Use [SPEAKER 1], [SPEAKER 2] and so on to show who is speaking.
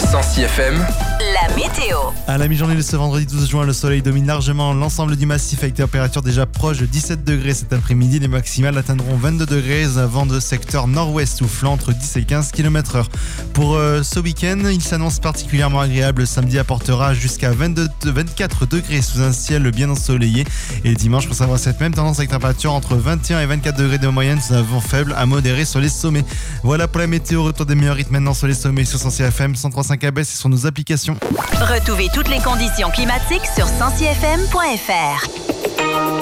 [SPEAKER 1] 106 FM,
[SPEAKER 2] la météo.
[SPEAKER 3] À la mi-journée de ce vendredi 12 juin, le soleil domine largement l'ensemble du massif avec des températures déjà proches de 17 degrés cet après-midi. Les maximales atteindront 22 degrés, vent de secteur nord-ouest soufflant entre 10 et 15 km/h. Pour ce week-end, il s'annonce particulièrement agréable. Samedi apportera jusqu'à 24 degrés sous un ciel bien ensoleillé. Et dimanche, on conservera cette même tendance avec température entre 21 et 24 degrés de moyenne sous un vent faible à modéré sur les sommets. Voilà pour la météo. Retour des meilleurs rythmes maintenant sur les sommets sur 106 FM, 103.5 ABS et sur nos applications.
[SPEAKER 2] Retrouvez toutes les conditions climatiques sur 106fm.fr.